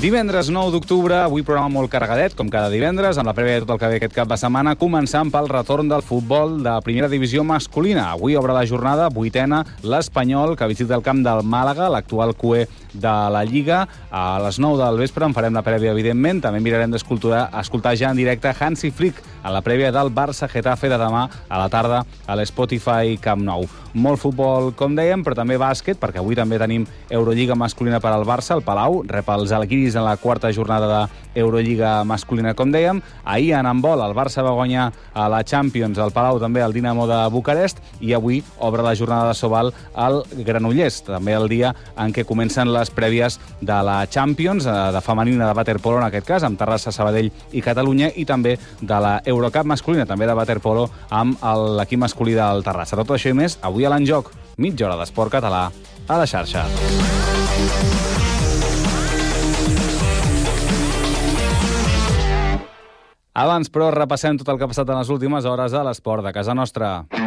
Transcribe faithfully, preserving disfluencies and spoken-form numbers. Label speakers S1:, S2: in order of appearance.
S1: Divendres nou d'octubre, avui programa molt carregadet, com cada divendres, amb la prèvia de tot el que ve aquest cap de setmana, començant pel retorn del futbol de primera divisió masculina. Avui obre la jornada vuitena l'Espanyol, que visita el camp del Màlaga, l'actual cuer de la Lliga. A les nou del vespre en farem la prèvia, evidentment. També mirarem d'escoltar escoltar ja en directe Hansi Flick a la prèvia del Barça-Getafe de demà a la tarda a l'Spotify Camp Nou. Molt futbol, com dèiem, però també bàsquet, perquè avui també tenim Eurolliga masculina per al Barça. El Palau rep els Alquiris en la quarta jornada d'Eurolliga masculina, com dèiem. Ahir en handbol el Barça va guanyar a la Champions, el Palau també el Dinamo de Bucarest, i avui obre la jornada de Sobal al Granollers, també el dia en què comencen les prèvies de la Champions, de femenina de waterpolo en aquest cas, amb Terrassa, Sabadell i Catalunya, i també de la Eurocup masculina, també de waterpolo, amb l'equip masculí del Terrassa. Tot això i més, avui a l'Enjoc, mitja hora d'esport català a la xarxa. Abans, però, repassem tot el que ha passat en les últimes hores a l'esport de casa nostra.